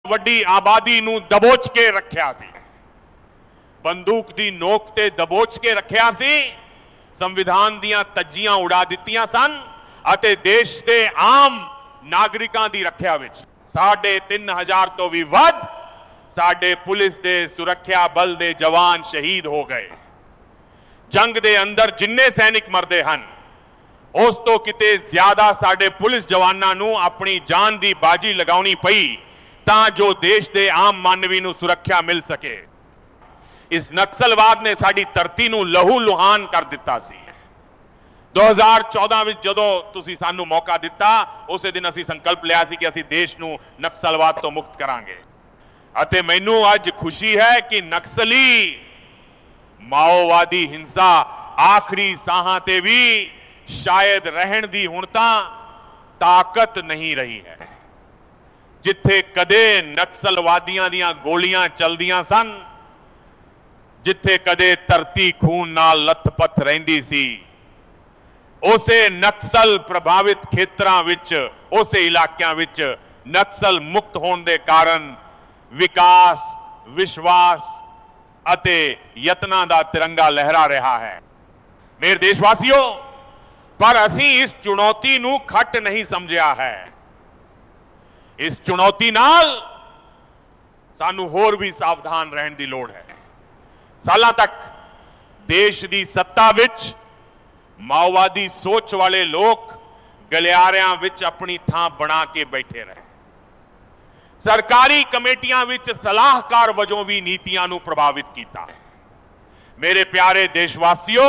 ਵੱਡੀ ਆਬਾਦੀ ਨੂੰ ਦਬੋਚ ਕੇ ਰੱਖਿਆ ਸੀ, ਬੰਦੂਕ ਦੀ ਨੋਕ ਤੇ ਦਬੋਚ ਕੇ ਰੱਖਿਆ ਸੀ, ਸੰਵਿਧਾਨ ਦੀਆਂ ਤੱਜੀਆਂ ਉਡਾ ਦਿੱਤੀਆਂ ਸਨ ਅਤੇ ਦੇਸ਼ ਦੇ ਆਮ ਨਾਗਰਿਕਾਂ ਦੀ ਰੱਖਿਆ ਵਿੱਚ 3,500 ਤੋਂ ਵੀ ਵੱਧ ਸਾਡੇ ਪੁਲਿਸ ਦੇ ਸੁਰੱਖਿਆ ਬਲ ਦੇ ਜਵਾਨ ਸ਼ਹੀਦ ਹੋ ਗਏ। ਜੰਗ ਦੇ ਅੰਦਰ ਜਿੰਨੇ ਸੈਨਿਕ ਮਰਦੇ ਹਨ ਉਸ ਤੋਂ ਕਿਤੇ ਜ਼ਿਆਦਾ ਸਾਡੇ ਪੁਲਿਸ ਜਵਾਨਾਂ ਨੂੰ ਆਪਣੀ ਜਾਨ ਦੀ ਬਾਜੀ ਲਗਾਉਣੀ ਪਈ ਤਾਂ ਜੋ ਦੇਸ਼ ਦੇ ਆਮ ਮਾਨਵੀ ਨੂੰ ਸੁਰੱਖਿਆ ਮਿਲ ਸਕੇ। ਇਸ ਨਕਸਲਵਾਦ ਨੇ ਸਾਡੀ ਧਰਤੀ ਨੂੰ ਲਹੂ ਲੁਹਾਨ ਕਰ ਦਿੱਤਾ ਸੀ। 2014 ਵਿੱਚ ਜਦੋਂ ਤੁਸੀਂ ਸਾਨੂੰ ਮੌਕਾ ਦਿੱਤਾ ਉਸੇ ਦਿਨ ਅਸੀਂ ਸੰਕਲਪ ਲਿਆ ਸੀ ਕਿ ਅਸੀਂ ਦੇਸ਼ ਨੂੰ ਨਕਸਲਵਾਦ ਤੋਂ ਮੁਕਤ ਕਰਾਂਗੇ ਅਤੇ ਮੈਨੂੰ ਅੱਜ ਖੁਸ਼ੀ ਹੈ ਕਿ ਨਕਸਲੀ ਮਾਓਵਾਦੀ ਹਿੰਸਾ ਆਖਰੀ ਸਾਹਾਂ ਤੇ ਵੀ ਸ਼ਾਇਦ ਰਹਿਣ ਦੀ ਹੁਣ ਤਾਂ ਤਾਕਤ ਨਹੀਂ ਰਹੀ ਹੈ। ਜਿੱਥੇ ਕਦੇ ਨਕਸਲਵਾਦੀਆਂ ਦੀਆਂ ਗੋਲੀਆਂ ਚੱਲਦੀਆਂ ਸਨ, ਜਿੱਥੇ ਕਦੇ ਧਰਤੀ ਖੂਨ ਨਾਲ ਲੱਥਪੱਥ ਰਹਿੰਦੀ ਸੀ, ਉਸੇ ਨਕਸਲ ਪ੍ਰਭਾਵਿਤ ਖੇਤਰਾਂ ਵਿੱਚ, ਉਸੇ ਇਲਾਕਿਆਂ ਵਿੱਚ ਨਕਸਲ ਮੁਕਤ ਹੋਣ ਦੇ ਕਾਰਨ ਵਿਕਾਸ, ਵਿਸ਼ਵਾਸ ਅਤੇ ਯਤਨਾਂ ਦਾ ਤਿਰੰਗਾ ਲਹਿਰਾ ਰਿਹਾ ਹੈ। ਮੇਰੇ ਦੇਸ਼ਵਾਸੀਓ, ਪਰ ਅਸੀਂ ਇਸ ਚੁਣੌਤੀ ਨੂੰ ਖੱਟ ਨਹੀਂ ਸਮਝਿਆ ਹੈ। ਇਸ ਚੁਣੌਤੀ ਨਾਲ ਸਾਨੂੰ ਹੋਰ ਵੀ ਸਾਵਧਾਨ ਰਹਿਣ ਦੀ ਲੋੜ ਹੈ। ਸਾਲਾਂ ਤੱਕ ਦੇਸ਼ ਦੀ ਸੱਤਾ ਵਿੱਚ ਮਾਓਵਾਦੀ ਸੋਚ ਵਾਲੇ ਲੋਕ ਗਲਿਆਰਿਆਂ ਵਿੱਚ ਆਪਣੀ ਥਾਂ ਬਣਾ ਕੇ ਬੈਠੇ ਰਹੇ। ਸਰਕਾਰੀ ਕਮੇਟੀਆਂ ਵਿੱਚ ਸਲਾਹਕਾਰ ਵਜੋਂ ਵੀ ਨੀਤੀਆਂ ਨੂੰ ਪ੍ਰਭਾਵਿਤ ਕੀਤਾ। ਮੇਰੇ ਪਿਆਰੇ ਦੇਸ਼ਵਾਸੀਓ,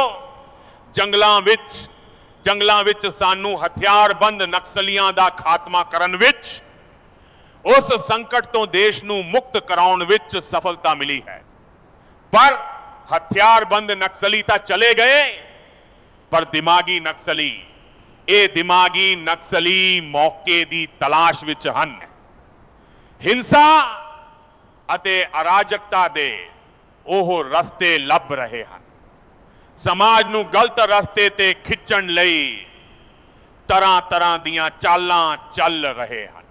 ਜੰਗਲਾਂ ਵਿੱਚ ਸਾਨੂੰ ਹਥਿਆਰਬੰਦ ਨਕਸਲੀਆਂ ਦਾ ਖਾਤਮਾ ਕਰਨ ਵਿੱਚ, ਉਸ ਸੰਕਟ ਤੋਂ ਦੇਸ਼ ਨੂੰ ਮੁਕਤ ਕਰਾਉਣ ਵਿੱਚ ਸਫਲਤਾ ਮਿਲੀ ਹੈ। ਪਰ ਹਥਿਆਰਬੰਦ ਨਕਸਲੀ ਤਾਂ ਚਲੇ ਗਏ, ਪਰ ਦਿਮਾਗੀ ਨਕਸਲੀ ਮੌਕੇ ਦੀ ਤਲਾਸ਼ ਵਿੱਚ ਹਨ। ਹਿੰਸਾ ਅਤੇ ਅਰਾਜਕਤਾ ਦੇ ਉਹ ਰਸਤੇ ਲੱਭ ਰਹੇ ਹਨ। ਸਮਾਜ ਨੂੰ ਗਲਤ ਰਸਤੇ ਤੇ ਖਿੱਚਣ ਲਈ ਤਰ੍ਹਾਂ ਦੀਆਂ ਚਾਲਾਂ ਚੱਲ ਰਹੇ ਹਨ।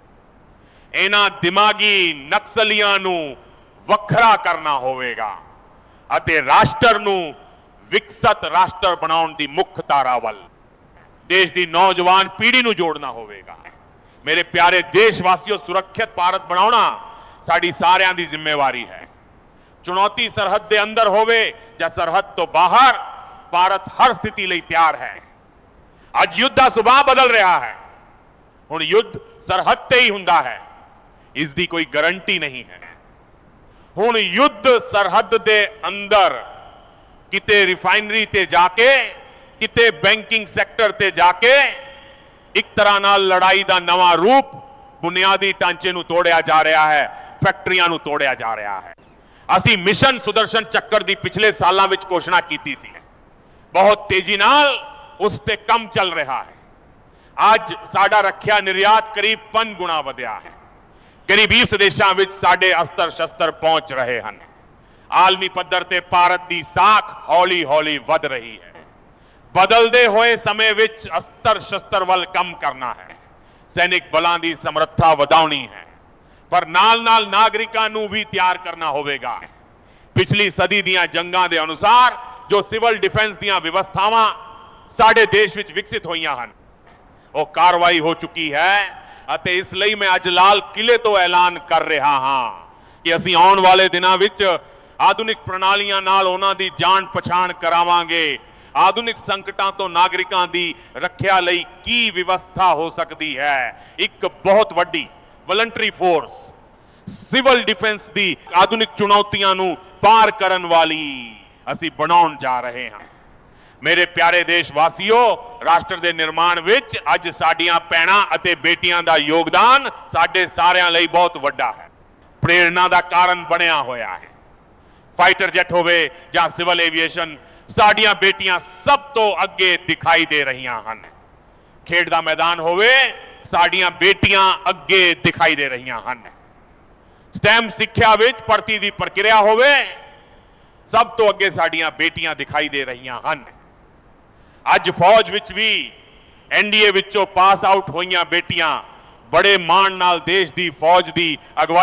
ਇਹਨਾਂ ਦਿਮਾਗੀ ਨਕਸਲੀਆਂ ਨੂੰ ਵੱਖਰਾ ਕਰਨਾ ਹੋਵੇਗਾ ਅਤੇ ਰਾਸ਼ਟਰ ਨੂੰ ਵਿਕਸਤ ਰਾਸ਼ਟਰ ਬਣਾਉਣ ਦੀ ਮੁੱਖ ਧਾਰਾ ਵੱਲ ਦੇਸ਼ ਦੀ ਨੌਜਵਾਨ ਪੀੜ੍ਹੀ ਨੂੰ ਜੋੜਨਾ ਹੋਵੇਗਾ। ਮੇਰੇ ਪਿਆਰੇ ਦੇਸ਼ਵਾਸੀਓ, ਸੁਰੱਖਿਅਤ ਭਾਰਤ ਬਣਾਉਣਾ ਸਾਡੀ ਸਾਰਿਆਂ ਦੀ ਜ਼ਿੰਮੇਵਾਰੀ ਹੈ। ਚੁਣੌਤੀ ਸਰਹੱਦ ਦੇ ਅੰਦਰ ਹੋਵੇ ਜਾਂ ਸਰਹੱਦ ਤੋਂ ਬਾਹਰ, ਭਾਰਤ ਹਰ ਸਥਿਤੀ ਲਈ ਤਿਆਰ ਹੈ। ਅੱਜ ਯੁੱਧ ਦਾ ਸੁਭਾਅ ਬਦਲ ਰਿਹਾ ਹੈ। ਹੁਣ ਯੁੱਧ ਸਰਹੱਦ ਤੇ ਹੀ ਹੁੰਦਾ ਹੈ, ਇਸ ਦੀ ਕੋਈ ਗਾਰੰਟੀ ਨਹੀਂ ਹੈ। ਹੁਣ ਯੁੱਧ ਸਰਹੱਦ ਦੇ ਅੰਦਰ ਕਿਤੇ ਰਿਫਾਈਨਰੀ ਤੇ ਜਾ ਕੇ, ਕਿਤੇ ਬੈਂਕਿੰਗ ਸੈਕਟਰ ਤੇ ਜਾ ਕੇ ਇੱਕ ਤਰ੍ਹਾਂ ਨਾਲ ਲੜਾਈ ਦਾ ਨਵਾਂ ਰੂਪ, ਬੁਨਿਆਦੀ ਢਾਂਚੇ ਨੂੰ ਤੋੜਿਆ ਜਾ ਰਿਹਾ ਹੈ, ਫੈਕਟਰੀਆਂ ਨੂੰ ਤੋੜਿਆ ਜਾ ਰਿਹਾ ਹੈ। ਅਸੀਂ ਮਿਸ਼ਨ ਸੁਦਰਸ਼ਨ ਚੱਕਰ ਦੀ ਪਿਛਲੇ ਸਾਲਾਂ ਵਿੱਚ ਘੋਸ਼ਣਾ ਕੀਤੀ ਸੀ। ਬਹੁਤ ਤੇਜ਼ੀ ਨਾਲ ਉਸ ਤੇ ਕੰਮ ਚੱਲ ਰਿਹਾ ਹੈ। ਅੱਜ ਸਾਡਾ ਰੱਖਿਆ ਨਿਰਯਾਤ ਕਰੀਬ 5 ਗੁਣਾ ਵਧਿਆ ਹੈ। ਕਰੀਬ 20 ਦੇਸ਼ਾਂ ਵਿੱਚ ਸਾਡੇ ਅਸਤਰ ਸ਼ਸਤਰ ਪਹੁੰਚ ਰਹੇ ਹਨ। ਆਲਮੀ ਪੱਧਰ ਤੇ ਭਾਰਤ ਦੀ ਸਾਖ ਹੌਲੀ ਵਧ ਰਹੀ ਹੈ। ਬਦਲਦੇ ਹੋਏ ਸਮੇਂ ਵਿੱਚ ਅਸਤਰ ਸ਼ਸਤਰ ਵੱਲ ਕੰਮ ਕਰਨਾ ਹੈ, ਸੈਨਿਕ ਬਲਾਂ ਦੀ ਸਮਰੱਥਾ ਵਧਾਉਣੀ ਹੈ, ਪਰ ਨਾਲ ਨਾਗਰਿਕਾਂ ਨੂੰ ਵੀ ਤਿਆਰ ਕਰਨਾ ਹੋਵੇਗਾ। ਪਿਛਲੀ ਸਦੀ ਦੀਆਂ ਜੰਗਾਂ ਦੇ ਅਨੁਸਾਰ ਜੋ ਸਿਵਲ ਡਿਫੈਂਸ ਦੀਆਂ ਵਿਵਸਥਾਵਾਂ ਸਾਡੇ ਦੇਸ਼ ਵਿੱਚ ਵਿਕਸਿਤ ਹੋਈਆਂ ਹਨ, ਉਹ ਕਾਰਵਾਈ ਹੋ ਚੁੱਕੀ ਹੈ ਅਤੇ ਇਸ ਲਈ ਮੈਂ ਅੱਜ ਲਾਲ ਕਿਲੇ ਤੋਂ ਐਲਾਨ ਕਰ ਰਿਹਾ ਹਾਂ ਕਿ ਅਸੀਂ ਆਉਣ ਵਾਲੇ ਦਿਨਾਂ ਵਿੱਚ ਆਧੁਨਿਕ ਪ੍ਰਣਾਲੀਆਂ ਨਾਲ ਉਹਨਾਂ ਦੀ ਜਾਣ ਪਛਾਣ ਕਰਾਵਾਂਗੇ। ਆਧੁਨਿਕ ਸੰਕਟਾਂ ਤੋਂ ਨਾਗਰਿਕਾਂ ਦੀ ਰੱਖਿਆ ਲਈ ਕੀ ਵਿਵਸਥਾ ਹੋ ਸਕਦੀ ਹੈ। ਇੱਕ ਬਹੁਤ ਵੱਡੀ ਵਲੰਟਰੀ ਫੋਰਸ, ਸਿਵਲ ਡਿਫੈਂਸ ਦੀ ਆਧੁਨਿਕ ਚੁਣੌਤੀਆਂ ਨੂੰ ਪਾਰ ਕਰਨ ਵਾਲੀ ਅਸੀਂ ਬਣਾਉਣ ਜਾ ਰਹੇ ਹਾਂ। ਮੇਰੇ ਪਿਆਰੇ ਦੇਸ਼ਵਾਸੀਓ, ਰਾਸ਼ਟਰ ਦੇ ਨਿਰਮਾਣ ਵਿੱਚ ਅੱਜ ਸਾਡੀਆਂ ਭੈਣਾਂ ਅਤੇ ਬੇਟੀਆਂ ਦਾ ਯੋਗਦਾਨ ਸਾਡੇ ਸਾਰਿਆਂ ਲਈ ਬਹੁਤ ਵੱਡਾ ਹੈ, ਪ੍ਰੇਰਣਾ ਦਾ ਕਾਰਨ ਬਣਿਆ ਹੋਇਆ ਹੈ। ਫਾਈਟਰ ਜੈਟ ਹੋਵੇ ਜਾਂ ਸਿਵਲ ਐਵੀਏਸ਼ਨ, ਸਾਡੀਆਂ ਬੇਟੀਆਂ ਸਭ ਤੋਂ ਅੱਗੇ ਦਿਖਾਈ ਦੇ ਰਹੀਆਂ ਹਨ। ਖੇਡ ਦਾ ਮੈਦਾਨ ਹੋਵੇ, ਸਾਡੀਆਂ ਬੇਟੀਆਂ ਅੱਗੇ ਦਿਖਾਈ ਦੇ ਰਹੀਆਂ ਹਨ। ਸਟੈਮ ਸਿੱਖਿਆ ਵਿੱਚ ਭਰਤੀ ਦੀ ਪ੍ਰਕਿਰਿਆ ਹੋਵੇ, ਸਭ ਤੋਂ ਅੱਗੇ ਸਾਡੀਆਂ ਬੇਟੀਆਂ ਦਿਖਾਈ ਦੇ ਰਹੀਆਂ ਹਨ। ਅੱਜ ਫੌਜ ਵਿੱਚ ਵੀ ਐਨਡੀਏ ਵਿੱਚੋਂ ਪਾਸ ਆਊਟ ਹੋਈਆਂ ਬੇਟੀਆਂ बड़े माण नाल देश की फौज की अगवाई